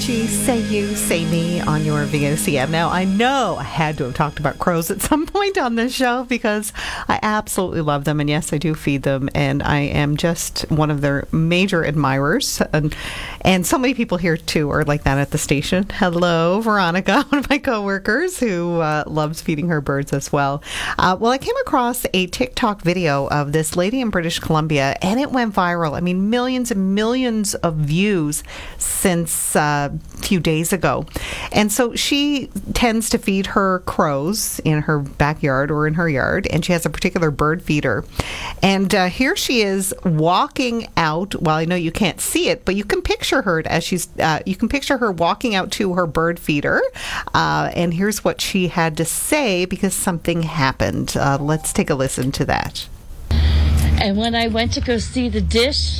Archie, Say You, Say Me on your VOCM. Now, I know I had to have talked about crows at some point on this show because I absolutely love them. And yes, I do feed them. And I am just one of their major admirers. And so many people here, too, are like that at the station. Hello, Veronica, one of my coworkers who loves feeding her birds as well. Well, I came across a TikTok video of this lady in British Columbia, and it went viral. I mean, millions and millions of views since a few days ago. And so she tends to feed her crows in her backyard or in her yard, and she has a particular bird feeder. And here she is walking out. Well, I know you can't see it, but you can picture her as you can picture her walking out to her bird feeder. And here's what she had to say because something happened. Let's take a listen to that. And when I went to go see the dish,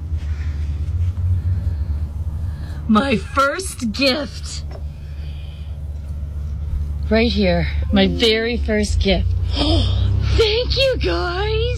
my first gift, right here, my very first gift. Thank you, guys.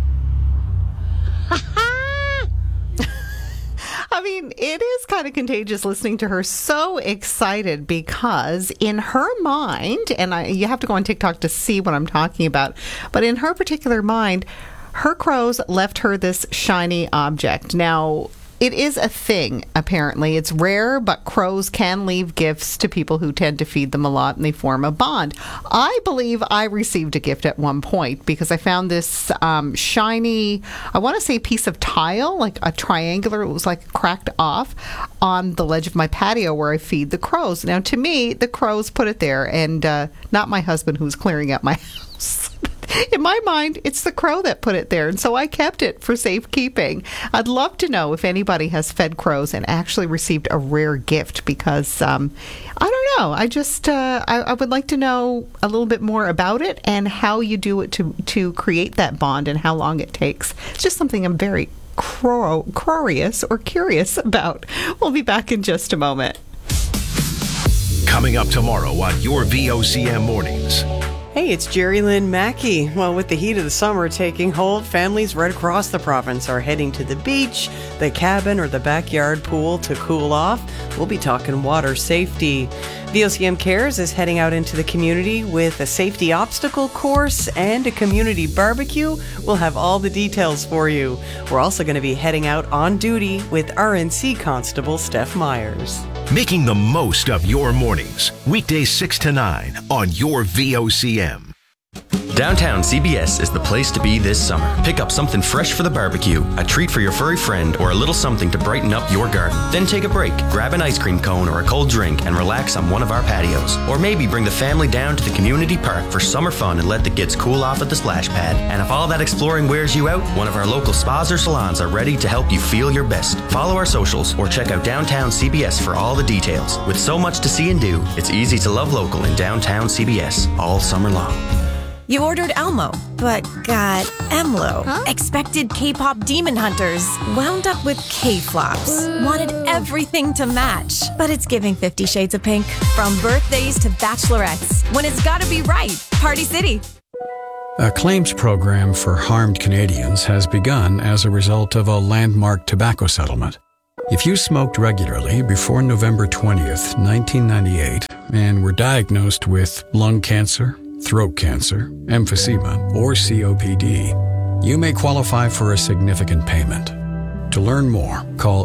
I mean, it is kind of contagious listening to her so excited because in her mind, and you have to go on TikTok to see what I'm talking about, but in her particular mind, her crows left her this shiny object. Now, it is a thing, apparently. It's rare, but crows can leave gifts to people who tend to feed them a lot, and they form a bond. I believe I received a gift at one point because I found this shiny, I want to say piece of tile, like a triangular, it was like cracked off on the ledge of my patio where I feed the crows. Now, to me, the crows put it there, and not my husband who's clearing out my house. In my mind, it's the crow that put it there, and so I kept it for safekeeping. I'd love to know if anybody has fed crows and actually received a rare gift because, I don't know. I just, I would like to know a little bit more about it and how you do it to create that bond and how long it takes. It's just something I'm very curious about. We'll be back in just a moment. Coming up tomorrow on your VOCM Mornings. Hey, it's Jerry Lynn Mackey. Well, with the heat of the summer taking hold, families right across the province are heading to the beach, the cabin, or the backyard pool to cool off. We'll be talking water safety. VOCM Cares is heading out into the community with a safety obstacle course and a community barbecue. We'll have all the details for you. We're also going to be heading out on duty with RNC Constable Steph Myers. Making the most of your mornings. Weekdays 6 to 9 on your VOCM. Downtown CBS is the place to be this summer. Pick up something fresh for the barbecue, a treat for your furry friend, or a little something to brighten up your garden. Then take a break, grab an ice cream cone or a cold drink, and relax on one of our patios. Or maybe bring the family down to the community park for summer fun and let the kids cool off at the splash pad. And if all that exploring wears you out, one of our local spas or salons are ready to help you feel your best. Follow our socials or check out Downtown CBS for all the details. With so much to see and do, it's easy to love local in Downtown CBS all summer long. You ordered Elmo, but got Emlo. Huh? Expected K-pop demon hunters, wound up with K-flops. Wanted everything to match, but it's giving 50 Shades of Pink. From birthdays to bachelorettes, when it's gotta be right. Party City. A claims program for harmed Canadians has begun as a result of a landmark tobacco settlement. If you smoked regularly before November 20th, 1998, and were diagnosed with lung cancer, throat cancer, emphysema, or COPD, you may qualify for a significant payment. To learn more, call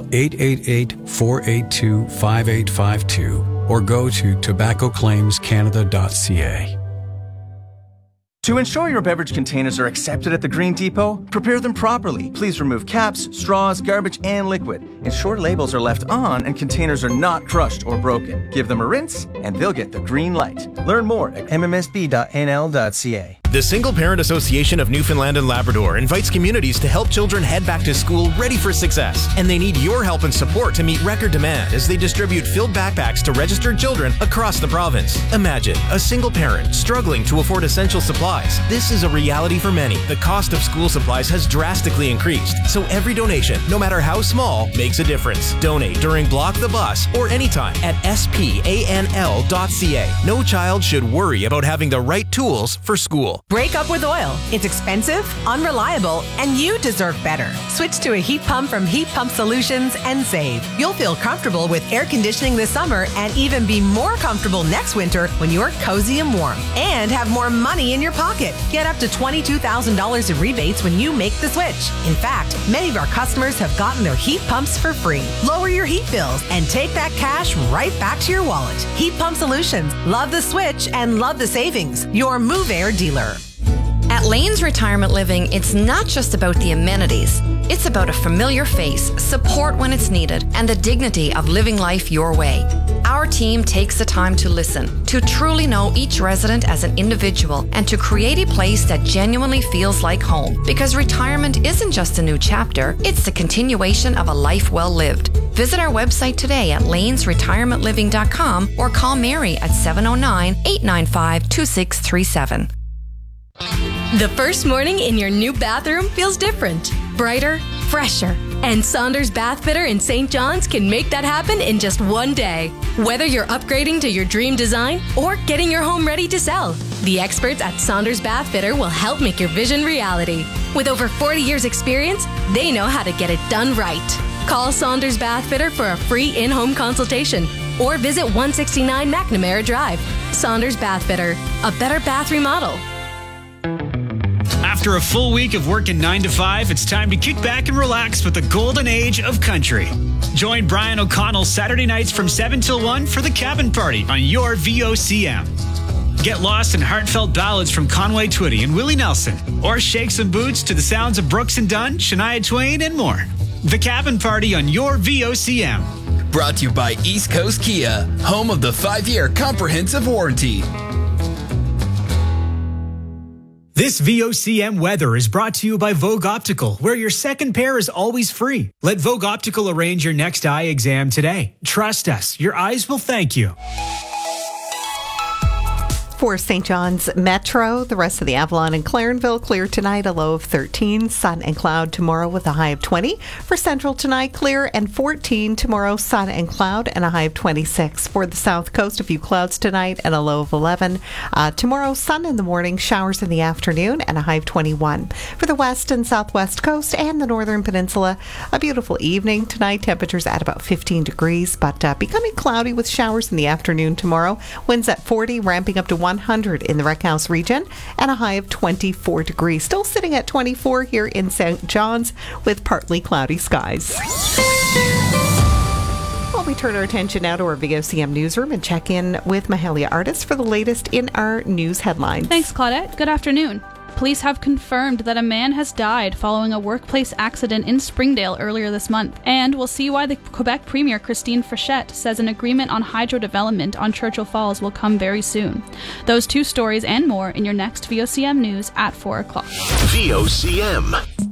888-482-5852 or go to tobaccoclaimscanada.ca. To ensure your beverage containers are accepted at the Green Depot, prepare them properly. Please remove caps, straws, garbage, and liquid. Ensure labels are left on and containers are not crushed or broken. Give them a rinse, and they'll get the green light. Learn more at mmsb.nl.ca. The Single Parent Association of Newfoundland and Labrador invites communities to help children head back to school ready for success. And they need your help and support to meet record demand as they distribute filled backpacks to registered children across the province. Imagine a single parent struggling to afford essential supplies. This is a reality for many. The cost of school supplies has drastically increased, so every donation, no matter how small, makes a difference. Donate during Block the Bus or anytime at spanl.ca. No child should worry about having the right tools for school. Break up with oil. It's expensive, unreliable, and you deserve better. Switch to a heat pump from Heat Pump Solutions and save. You'll feel comfortable with air conditioning this summer and even be more comfortable next winter when you're cozy and warm. And have more money in your pocket. Get up to $22,000 in rebates when you make the switch. In fact, many of our customers have gotten their heat pumps for free. Lower your heat bills and take that cash right back to your wallet. Heat Pump Solutions. Love the switch and love the savings. Your Move Air dealer. At Lane's Retirement Living, it's not just about the amenities. It's about a familiar face, support when it's needed, and the dignity of living life your way. Our team takes the time to listen, to truly know each resident as an individual, and to create a place that genuinely feels like home. Because retirement isn't just a new chapter, it's the continuation of a life well lived. Visit our website today at lanesretirementliving.com or call Mary at 709-895-2637. The first morning in your new bathroom feels different, brighter, fresher. And Saunders Bath Fitter in St. John's can make that happen in just one day. Whether you're upgrading to your dream design or getting your home ready to sell, the experts at Saunders Bath Fitter will help make your vision reality. With over 40 years experience, they know how to get it done right. Call Saunders Bath Fitter for a free in-home consultation or visit 169 McNamara Drive. Saunders Bath Fitter, a better bath remodel. After a full week of working 9 to 5, it's time to kick back and relax with the golden age of country. Join Brian O'Connell Saturday nights from 7 till 1 for the Cabin Party on your VOCM. Get lost in heartfelt ballads from Conway Twitty and Willie Nelson, or shake some boots to the sounds of Brooks and Dunn, Shania Twain, and more. The Cabin Party on your VOCM. Brought to you by East Coast Kia, home of the 5-year comprehensive warranty. This VOCM weather is brought to you by Vogue Optical, where your second pair is always free. Let Vogue Optical arrange your next eye exam today. Trust us, your eyes will thank you. For St. John's Metro, the rest of the Avalon and Clarenville, clear tonight, a low of 13. Sun and cloud tomorrow with a high of 20. For Central tonight, clear and 14. Tomorrow, sun and cloud and a high of 26. For the South Coast, a few clouds tonight and a low of 11. Tomorrow, sun in the morning, showers in the afternoon and a high of 21. For the West and Southwest Coast and the Northern Peninsula, a beautiful evening tonight. Temperatures at about 15 degrees, but becoming cloudy with showers in the afternoon tomorrow. Winds at 40, ramping up to 100 in the Wreck House region and a high of 24 degrees. Still sitting at 24 here in St. John's with partly cloudy skies. Well, we turn our attention now to our VOCM newsroom and check in with Mahalia Artis for the latest in our news headlines. Thanks, Claudette. Good afternoon. Police have confirmed that a man has died following a workplace accident in Springdale earlier this month. And we'll see why the Quebec Premier Christine Frechette says an agreement on hydro development on Churchill Falls will come very soon. Those two stories and more in your next VOCM News at 4 o'clock. VOCM.